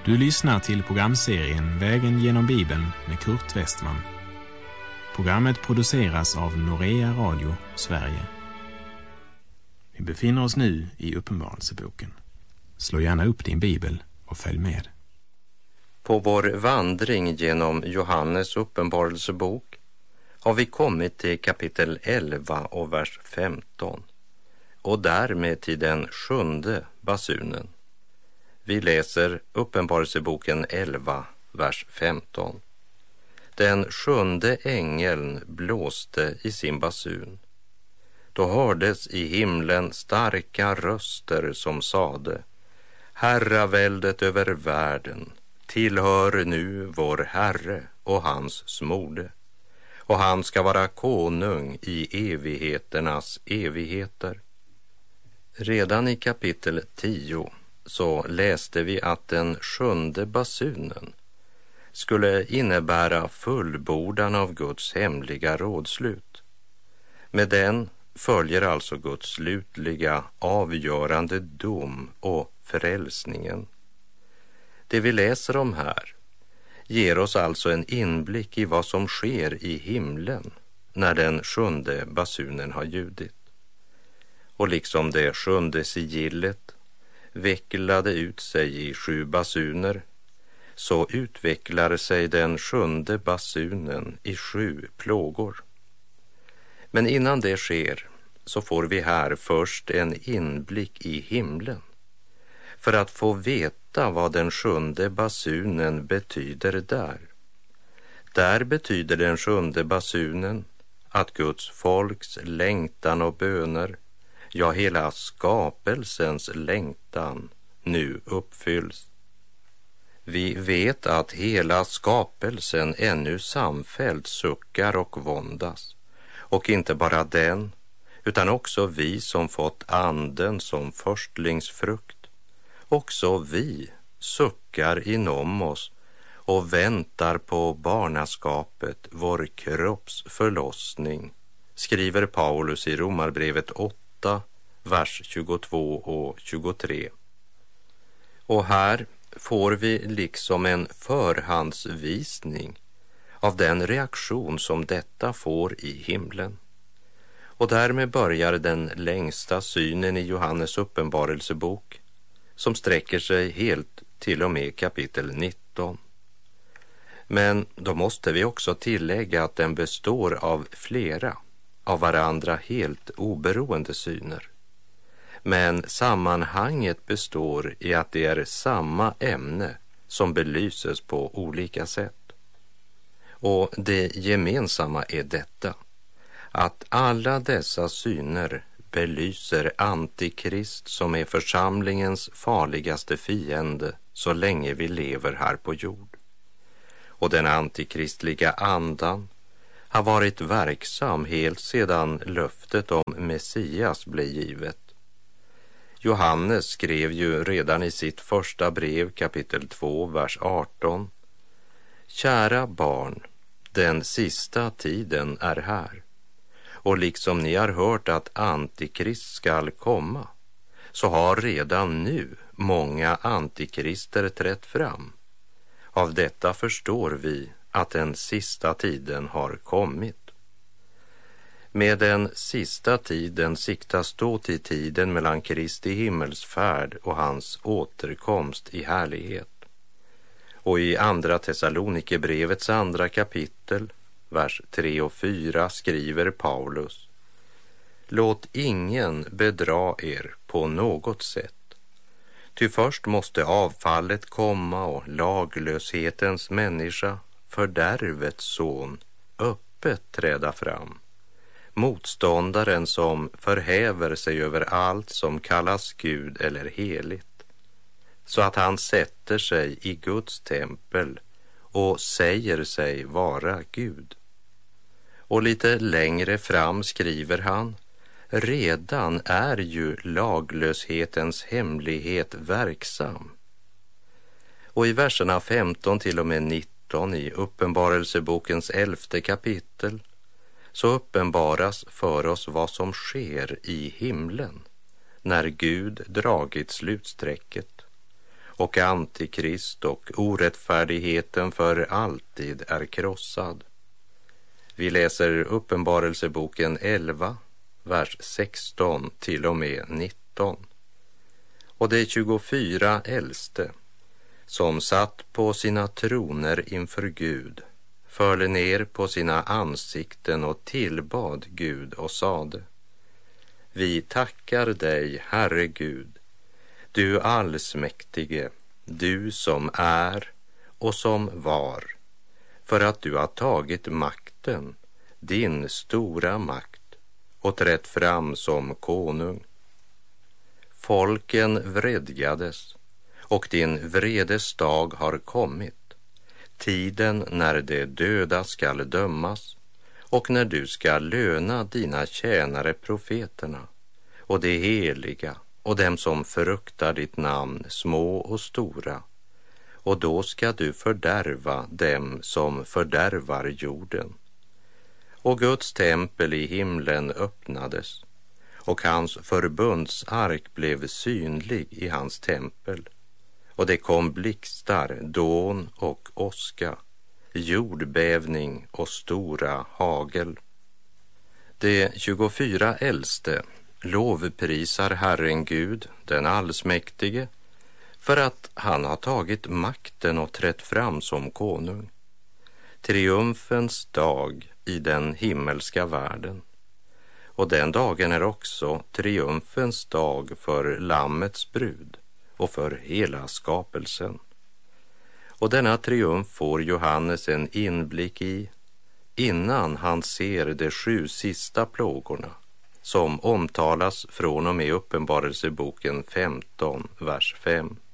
Du lyssnar till programserien Vägen genom Bibeln med Kurt Westman. Programmet produceras av Norea Radio, Sverige. Vi befinner oss nu i Uppenbarelseboken. Slå gärna upp din bibel och följ med. På vår vandring genom Johannes uppenbarelsebok har vi kommit till kapitel 11 och vers 15 och därmed till den 7:e basunen. Vi läser Uppenbarelseboken 11, vers 15. Den 7:e ängeln blåste i sin basun. Då hördes i himlen starka röster som sade: Herraväldet över världen tillhör nu vår Herre och hans smorde, och han ska vara konung i evigheternas evigheter. Redan i kapitel 10 så läste vi att den 7:e basunen skulle innebära fullbordan av Guds hemliga rådslut. Med den följer alltså Guds slutliga avgörande dom och frälsningen. Det vi läser om här ger oss alltså en inblick i vad som sker i himlen när den 7:e basunen har ljudit. Och liksom det 7:e sigillet vecklade ut sig i 7 basuner, så utvecklar sig den 7:e basunen i 7 plågor. Men innan det sker så får vi här först en inblick i himlen för att få veta vad den 7:e basunen betyder där. Där betyder den 7:e basunen att Guds folks längtan och böner, ja, hela skapelsens längtan nu uppfylls. Vi vet att hela skapelsen ännu samfällt suckar och våndas. Och inte bara den, utan också vi som fått anden som förstlingsfrukt. Också vi suckar inom oss och väntar på barnaskapet, vår kropps förlossning, skriver Paulus i Romarbrevet 8, vers 22 och 23. Och här får vi liksom en förhandsvisning av den reaktion som detta får i himlen. Och därmed börjar den längsta synen i Johannes uppenbarelsebok, som sträcker sig helt till och med kapitel 19. Men då måste vi också tillägga att den består av flera, av varandra helt oberoende syner. Men sammanhanget består i att det är samma ämne som belyses på olika sätt. Och det gemensamma är detta, att alla dessa syner belyser Antikrist som är församlingens farligaste fiende så länge vi lever här på jord. Och den antikristliga andan har varit verksam helt sedan löftet om Messias blev givet. Johannes skrev ju redan i sitt första brev kapitel 2, vers 18: Kära barn, den sista tiden är här. Och liksom ni har hört att Antikrist skall komma, så har redan nu många antikrister trätt fram. Av detta förstår vi att den sista tiden har kommit. Med den sista tiden siktas då till tiden mellan Kristi himmelsfärd och hans återkomst i härlighet. Och i andra Thessalonikerbrevets 2 kapitel, vers 3 och 4 skriver Paulus: Låt ingen bedra er på något sätt, ty först måste avfallet komma och laglöshetens människa, fördärvets son, öppet träda fram. Motståndaren som förhäver sig över allt som kallas Gud eller heligt, så att han sätter sig i Guds tempel och säger sig vara Gud. Och lite längre fram skriver han: Redan är ju laglöshetens hemlighet verksam. Och i verserna 15 till och med 19 i Uppenbarelsebokens 11:e kapitel så uppenbaras för oss vad som sker i himlen när Gud dragit slutsträcket och antikrist och orättfärdigheten för alltid är krossad. Vi läser Uppenbarelseboken 11, vers 16 till och med 19. Och de 24 äldste som satt på sina troner inför Gud förde ner på sina ansikten och tillbad Gud och sade: Vi tackar dig, Herre Gud, du allsmäktige, du som är och som var, för att du har tagit makten, din stora makt, och trätt fram som konung. Folken vredgades, och din vredes dag har kommit, tiden när de döda skall dömas, och när du ska löna dina tjänare profeterna, och de heliga, och dem som fruktar ditt namn, små och stora, och då ska du fördärva dem som fördärvar jorden. Och Guds tempel i himlen öppnades, och hans förbundsark blev synlig i hans tempel. Och det kom blixtar, dån och åska, jordbävning och stora hagel. De 24 äldste lovprisar Herren Gud, den allsmäktige, för att han har tagit makten och trätt fram som konung. Triumfens dag i den himmelska världen. Och den dagen är också triumfens dag för Lammets brud och för hela skapelsen. Och denna triumf får Johannes en inblick i innan han ser de 7 sista plågorna som omtalas från och med Uppenbarelseboken 15, vers 5.